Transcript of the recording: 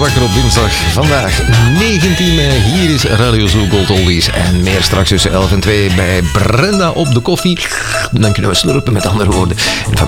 wakker op dinsdag. Vandaag 19 mei. Hier is Radio Zoo Gold Oldies. En meer straks tussen 11 en 2 bij Brenda op de koffie. Dan kunnen we slurpen, met andere woorden. En